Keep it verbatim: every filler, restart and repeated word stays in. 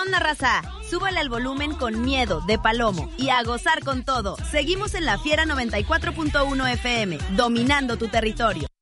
onda, raza? Súbale al volumen con Miedo, de Palomo, y a gozar con todo. Seguimos en La Fiera noventa y cuatro punto uno F M, dominando tu territorio.